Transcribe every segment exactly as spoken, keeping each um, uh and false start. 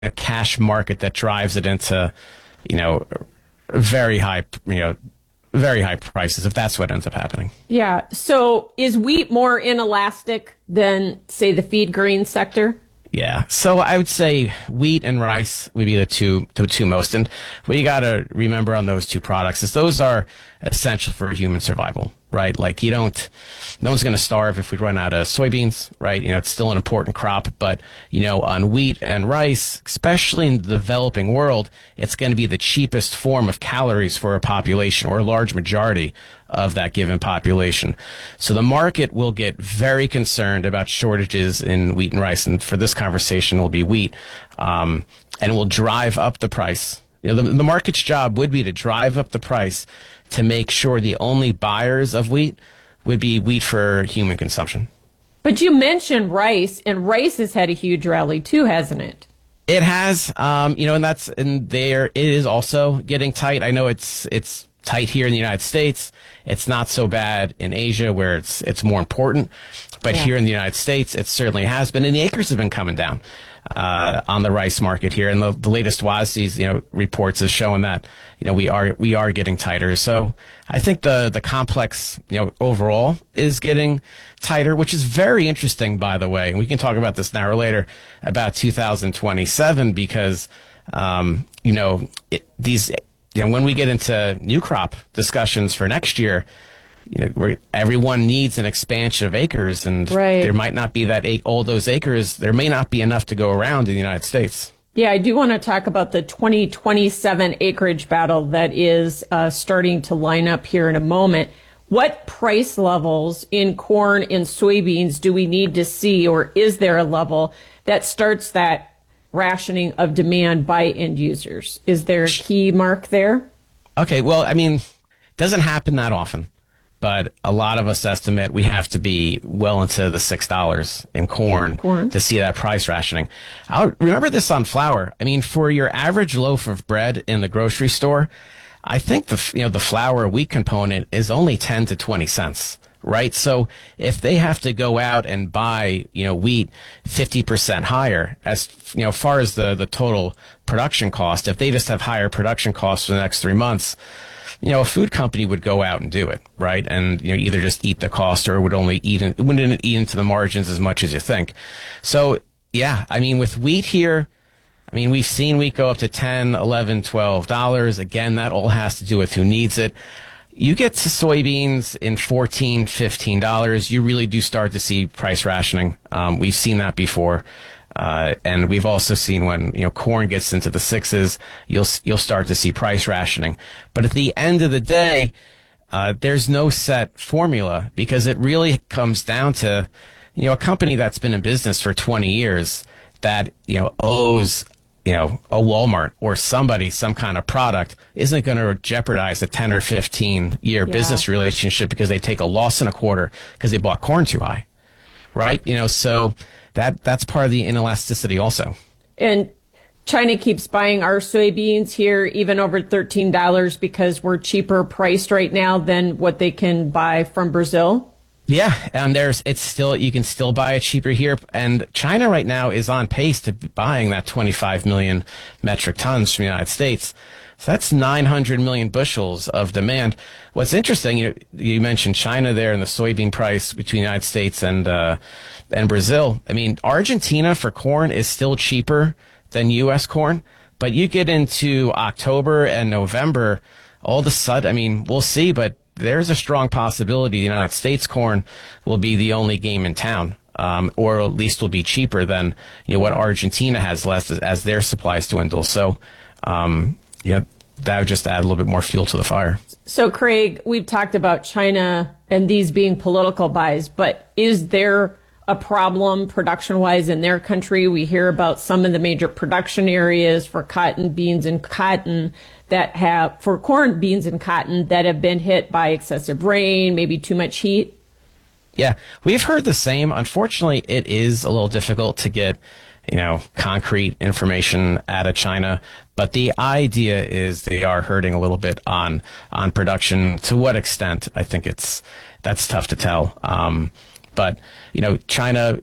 a cash market that drives it into, you know, very high, you know, very high prices if that's what ends up happening. Yeah. So is wheat more inelastic than, say, the feed grain sector? Yeah. So I would say wheat and rice would be the two the two most. And what you got to remember on those two products is those are essential for human survival, right? Like you don't, no one's going to starve if we run out of soybeans, right? You know, it's still an important crop, but you know, on wheat and rice, especially in the developing world, it's going to be the cheapest form of calories for a population or a large majority of that given population. So the market will get very concerned about shortages in wheat and rice. And for this conversation, will be wheat, um, and will drive up the price. You know, the, the market's job would be to drive up the price to make sure the only buyers of wheat would be wheat for human consumption. But you mentioned rice, and rice has had a huge rally too, hasn't it? It has, um, you know, and that's, and there, it is also getting tight. I know it's, it's, tight here in the United States. It's not so bad in Asia where it's it's more important, but yeah. Here in the United States, it certainly has been, and the acres have been coming down uh, on the rice market here. And the, the latest WASDE's, you know, reports is showing that you know we are we are getting tighter. So I think the the complex, you know, overall is getting tighter, which is very interesting, by the way. And we can talk about this now or later about two thousand twenty-seven because um, you know it, these. You know, when we get into new crop discussions for next year, you know, where everyone needs an expansion of acres, and right. There might not be that eight, all those acres. There may not be enough to go around in the United States. Yeah, I do want to talk about the twenty twenty-seven acreage battle that is uh, starting to line up here in a moment. What price levels in corn and soybeans do we need to see, or is there a level that starts that rationing of demand by end users? Is there a key mark there? Okay, well, I mean, it doesn't happen that often, but a lot of us estimate we have to be well into the six dollars in corn, corn to see that price rationing. I'll remember this on flour. I mean, for your average loaf of bread in the grocery store, I think the you know the flour wheat component is only ten to twenty cents. Right. So if they have to go out and buy, you know, wheat fifty percent higher, as, you know, far as the, the total production cost, if they just have higher production costs for the next three months, you know, a food company would go out and do it. Right. And, you know, either just eat the cost or would only eat, in, wouldn't eat into the margins as much as you think. So, yeah, I mean, with wheat here, I mean, we've seen wheat go up to ten, eleven, twelve dollars. Again, that all has to do with who needs it. You get to soybeans in fourteen, fifteen dollars, you really do start to see price rationing. Um, we've seen that before. Uh, and we've also seen when, you know, corn gets into the sixes, you'll, you'll start to see price rationing. But at the end of the day, uh, there's no set formula because it really comes down to, you know, a company that's been in business for twenty years that, you know, owes, you know, a Walmart or somebody, some kind of product isn't going to jeopardize a ten or fifteen year yeah. business relationship because they take a loss in a quarter because they bought corn too high. Right. You know, so that that's part of the inelasticity also. And China keeps buying our soybeans here even over thirteen dollars because we're cheaper priced right now than what they can buy from Brazil. Yeah, and there's it's still you can still buy it cheaper here, and China right now is on pace to be buying that twenty-five million metric tons from the United States. So that's nine hundred million bushels of demand. What's interesting, you you mentioned China there and the soybean price between the United States and uh, and Brazil. I mean, Argentina for corn is still cheaper than U S corn, but you get into October and November, all of a sudden, I mean, we'll see, but there's a strong possibility the United States corn will be the only game in town, um, or at least will be cheaper than you know what Argentina has left as, as their supplies dwindle. So, um, yeah, that would just add a little bit more fuel to the fire. So, Craig, we've talked about China and these being political buys, but is there a problem production-wise in their country? We hear about some of the major production areas for cotton, beans, and cotton that have, for corn, beans, and cotton that have been hit by excessive rain, maybe too much heat. Yeah, we've heard the same. Unfortunately, it is a little difficult to get, you know, concrete information out of China. But the idea is they are hurting a little bit on on production. To what extent, I think it's that's tough to tell. Um, but you know, China,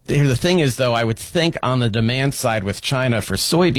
the thing is, though, I would think on the demand side with China for soybeans,